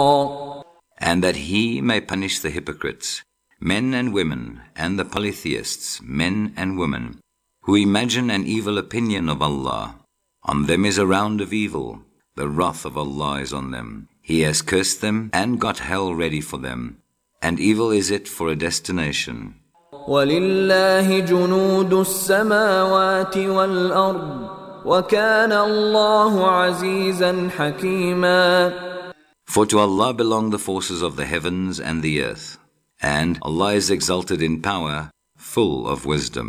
And that He may punish the hypocrites, men and women, and the polytheists, men and women, who imagine an evil opinion of Allah. On them is a round of evil. The wrath of Allah is on them. He has cursed them and got hell ready for them. And evil is it for a destination. وَلِلَّهِ جُنُودُ السَّمَاوَاتِ وَالْأَرْضِ وَكَانَ اللَّهُ عَزِيزًا حَكِيمًا. For to Allah belong the forces of the heavens and the earth, and Allah is exalted in power, full of wisdom.